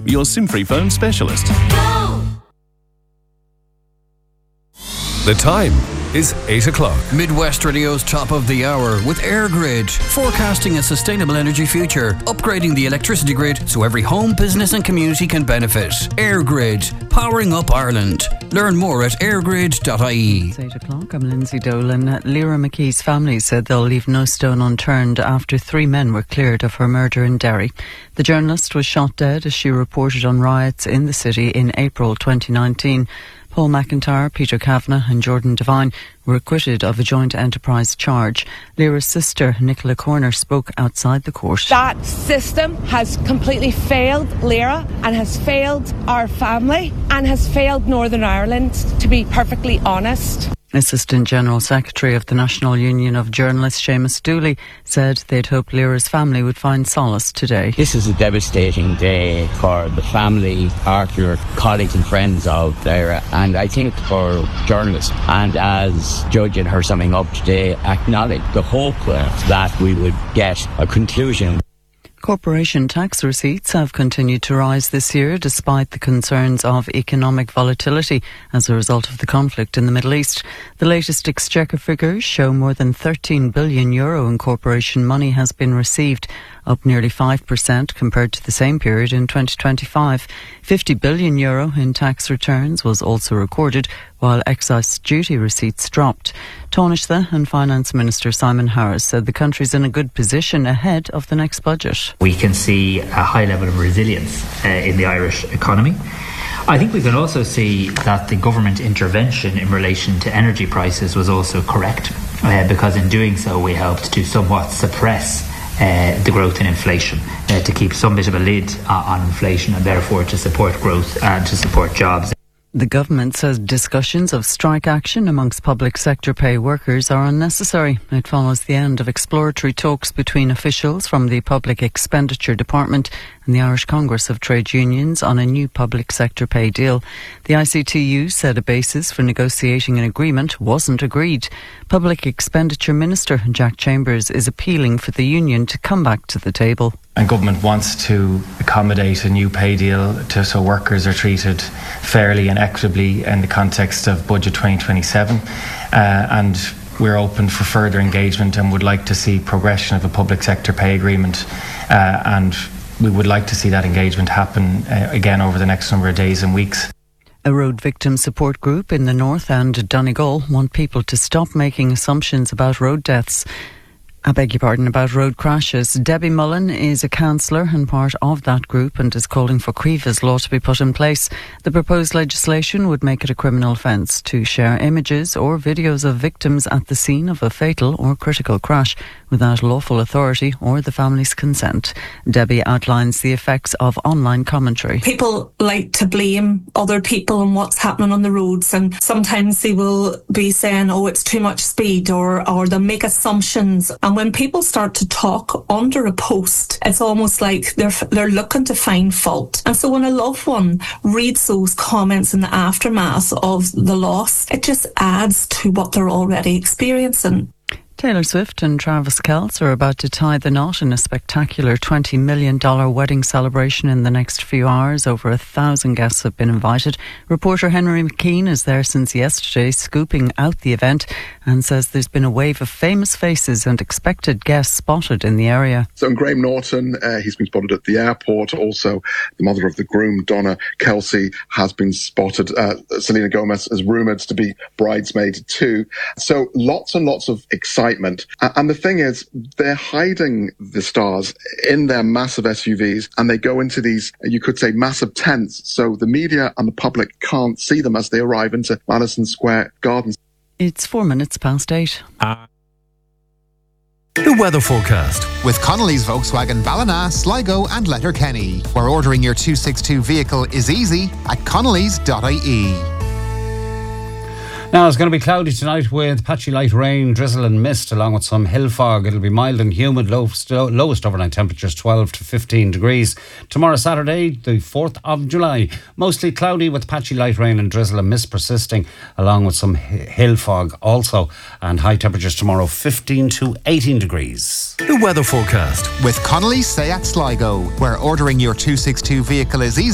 your SIM-free phone specialist. The time is 8 o'clock. Midwest Radio's top of the hour with EirGrid, forecasting a sustainable energy future, upgrading the electricity grid so every home, business and community can benefit. EirGrid, powering up Ireland. Learn more at airgrid.ie. It's 8 o'clock. I'm Lindsay Dolan. Lyra McKee's family said they'll leave no stone unturned after 3 men were cleared of her murder in Derry. The journalist was shot dead as she reported on riots in the city in April 2019. Paul McIntyre, Peter Kavanagh and Jordan Devine were acquitted of a joint enterprise charge. Lyra's sister, Nicola Corner, spoke outside the court. That system has completely failed Lyra and has failed our family and has failed Northern Ireland, to be perfectly honest. Assistant General Secretary of the National Union of Journalists, Seamus Dooley, said they'd hoped Lyra's family would find solace today. This is a devastating day for the family, partner, colleagues and friends of Lyra, and I think for journalists. And as judging her summing up today, acknowledge the hope that we would get a conclusion. Corporation tax receipts have continued to rise this year despite the concerns of economic volatility as a result of the conflict in the Middle East. The latest Exchequer figures show more than €13 billion in corporation money has been received, up nearly 5% compared to the same period in 2025. €50 billion in tax returns was also recorded, while excise duty receipts dropped. Taoiseach and Finance Minister Simon Harris said the country's in a good position ahead of the next budget. We can see a high level of resilience in the Irish economy. I think we can also see that the government intervention in relation to energy prices was also correct, because in doing so we helped to somewhat suppress the growth in inflation, to keep some bit of a lid on inflation and therefore to support growth and to support jobs. The government says discussions of strike action amongst public sector pay workers are unnecessary. It follows the end of exploratory talks between officials from the Public Expenditure Department and the Irish Congress of Trade Unions on a new public sector pay deal. The ICTU said a basis for negotiating an agreement wasn't agreed. Public Expenditure Minister Jack Chambers is appealing for the union to come back to the table. And government wants to accommodate a new pay deal so workers are treated fairly and equitably in the context of Budget 2027. And we're open for further engagement and would like to see progression of a public sector pay agreement. And we would like to see that engagement happen again over the next number of days and weeks. A road victim support group in the north and Donegal want people to stop making assumptions about road deaths. About road crashes. Debbie Mullen is a councillor and part of that group and is calling for Cuiva's law to be put in place. The proposed legislation would make it a criminal offence to share images or videos of victims at the scene of a fatal or critical crash without lawful authority or the family's consent. Debbie outlines the effects of online commentary. People like to blame other people on what's happening on the roads, and sometimes they will be saying, oh, it's too much speed, or they'll make assumptions. And when people start to talk under a post, it's almost like they're looking to find fault. And so when a loved one reads those comments in the aftermath of the loss, it just adds to what they're already experiencing. Taylor Swift and Travis Kelce are about to tie the knot in a spectacular $20 million wedding celebration in the next few hours. Over 1,000 guests have been invited. Reporter Henry McKean is there since yesterday, scooping out the event, and says there's been a wave of famous faces and expected guests spotted in the area. So Graham Norton, he's been spotted at the airport. Also, the mother of the groom, Donna Kelce, has been spotted. Selena Gomez is rumoured to be bridesmaid too. So lots and lots of excitement. And the thing is, they're hiding the stars in their massive SUVs, and they go into these, you could say, massive tents, so the media and the public can't see them as they arrive into Madison Square Gardens. It's 4 minutes past 8. The weather forecast with Connolly's Volkswagen Ballina, Sligo and Letterkenny, where ordering your 262 vehicle is easy at connolly's.ie. Now, it's going to be cloudy tonight with patchy light rain, drizzle and mist, along with some hill fog. It'll be mild and humid, lowest overnight temperatures 12 to 15 degrees. Tomorrow, Saturday, the 4th of July, mostly cloudy with patchy light rain and drizzle and mist persisting, along with some hill fog also. And high temperatures tomorrow, 15 to 18 degrees. The weather forecast with Connolly's Seat Sligo, where ordering your 262 vehicle is easy